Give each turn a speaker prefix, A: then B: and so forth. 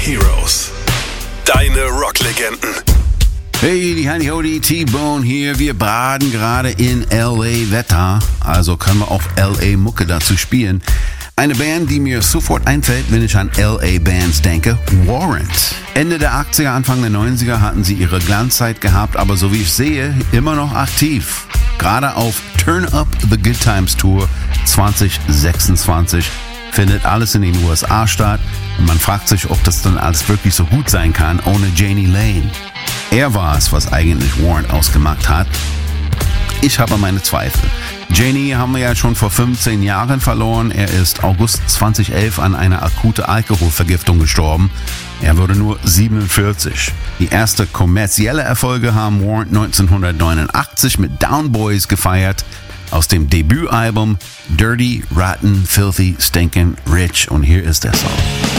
A: Heroes. Deine Rocklegenden.
B: Hey, die Honey Hody, T-Bone hier. Wir baden gerade in L.A. Wetter, also können wir auch L.A. Mucke dazu spielen. Eine Band, die mir sofort einfällt, wenn ich an L.A. Bands denke, Warrant. Ende der 80er, Anfang der 90er hatten sie ihre Glanzzeit gehabt, aber so wie ich sehe, immer noch aktiv. Gerade auf Turn Up the Good Times Tour 2026 findet alles in den USA statt und man fragt sich, ob das dann alles wirklich so gut sein kann ohne Jani Lane. Er war es, was eigentlich Warrant ausgemacht hat. Ich habe meine Zweifel. Jani haben wir ja schon vor 15 Jahren verloren. Er ist August 2011 an einer akuten Alkoholvergiftung gestorben. Er wurde nur 47. Die erste kommerzielle Erfolge haben Warrant 1989 mit Down Boys gefeiert. Aus dem Debütalbum Dirty, Rotten, Filthy, Stinkin' Rich. Und hier ist der Song.